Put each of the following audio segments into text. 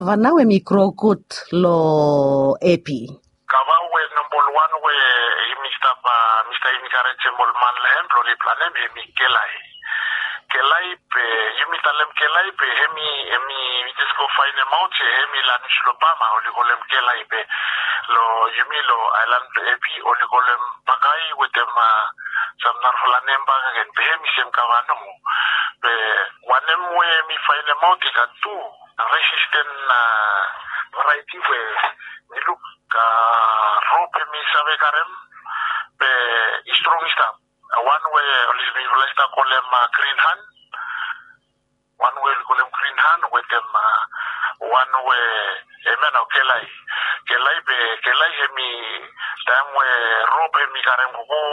Vanawe mikrokut lo epi. Kawawe number one we Mr. Imikare Chembol man lehem lo li planem emi kelai. Kelai pe yumitalem kelai pe hemi disco fine mount hemi lanish lo pama olikolem kelai pe lo yumi lo island epi olikolem pakai with them samnar flanem bagagen pe hemi sem kawanamu pe wanem we mi fine mount ikatu resistant variety we niluk ka rope mi sabe karem pe strong stuff one way olismi lesta kolem green hand one way kolem green hand with them one way emena kelai pe kelai hemi tamwe rope mi karem ko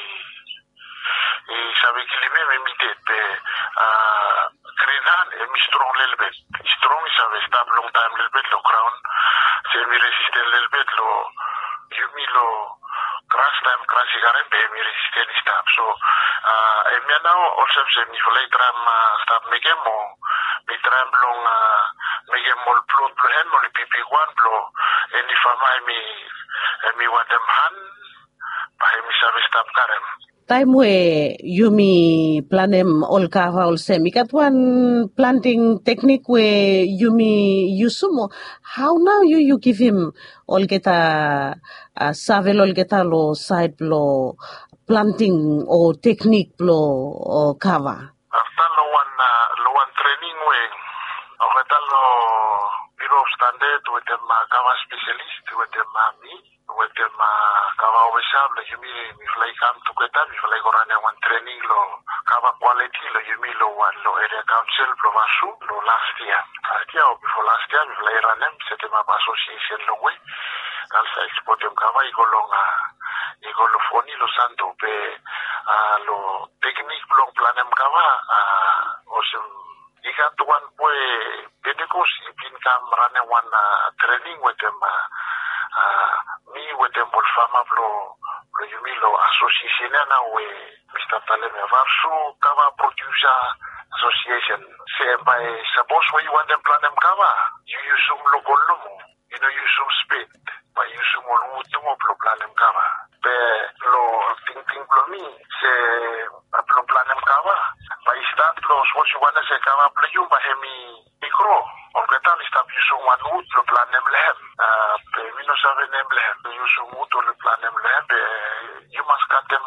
sabe kilime mi pe green hand emi strong little bit strong sabe stop long time little bit lo crown semi resistant little bit lo yumi lo crash time crash igaren be mi resistant stop so emi now also semi volay tram stop megemo mi tram long megemo plot lo hen mo li pp1 lo eni fama emi wadem han pa emi sabe stop karem Time we yumi planem olkava olsemi katwan planting technique we yumi yusumo. How now you give him olgeta savel olgeta lo side lo planting or technique lo kava. After lo one training we olgeta lo biro standard with them kava specialist with them me with them kava official yumi mi fly come to keta mi fly gorane one training lo kava quality lo yumi lo area council provasu lo last year or before last year mi fly ranem c'était ma association lo we alsa export dem kava igolo foni lo santo pe lo technique lo planem kava osem ikatuan pue pedekos ipin kam rane one training with them me with them will farm up lo yumi lo association na we Mr. Taleme Varsu kava producer association say by suppose when you want them plan them kava you use some logo you know use some speed but you some lo plan them kava pe lo think lo me say lo plan them kava by start lo what you want to say kava play you by hemi micro on ketan start you some one lo plan them lehem pe we no save them lehem you some lo plan them lehem you must cut them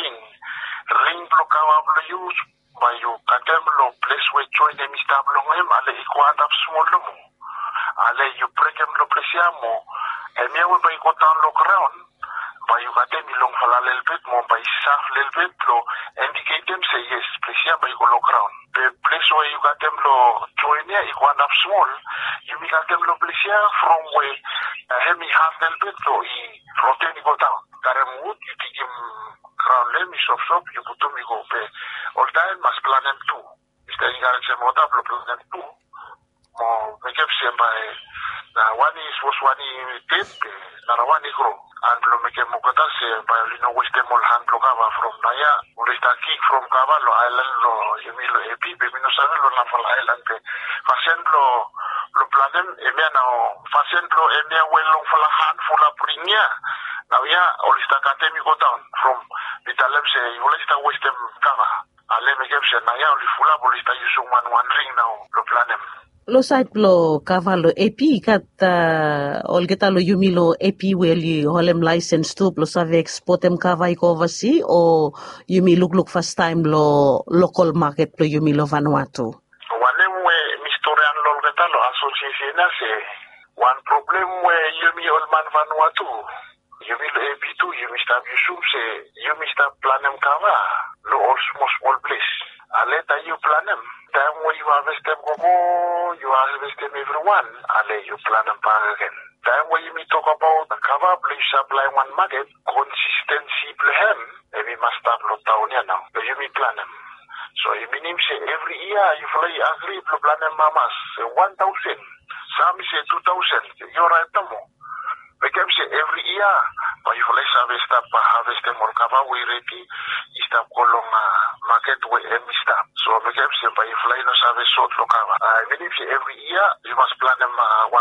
ring lo kava lo use by you cut them lo place where join them start lo ngem ale equal up small lo ale you break them lo presiamo e me we by go down lo ground by you got them long fala little bit more by soft little bit lo indicate them say yes presia by go lo ground the place where you got them lo join here equal up small you got them lo presia from where hemi half little bit lo rotate go down karem wood you take him ground let me shop you put me go pay all time must plan them too Mr. Ingarse Mota plan them too make up by one is was one tape one grow and lo make mukata se by lino weste mol hand lo kava from naya ulista kick from kava lo island lo yumi lo epi be no sabe lo na fala island pe facendo lo planem emia na facendo emia well fala hand full of prinya now ya ulista katemi go down from vitalem se ulista weste kava ale make up se naya ulifula ulista yusu one ring now lo planem Lo site lo kava lo epi kat olgeta lo yumi lo epi weli holem license tu lo save exportem kava iko overseas o yumi look first time lo local market lo yumi lo Vanuatu. Wanem we mistorian lo olgeta lo association na se one problem we yumi olman Vanuatu yumi lo epi tu yumi stab yusum se yumi stab planem kava lo small place aleta you planem time when you harvest them you harvest them everyone ale you plan them back again time when you talk about the cover please supply one market consistency plan we must start look down here now but you plan them so you mean say every year you fly agree to plan them mamas 1,000 some say 2,000 you're right now we can say every year but you fly harvest them or cover we ready stop kolong market we stop So, we can say, by flying us have a short look. I believe every year you must plan them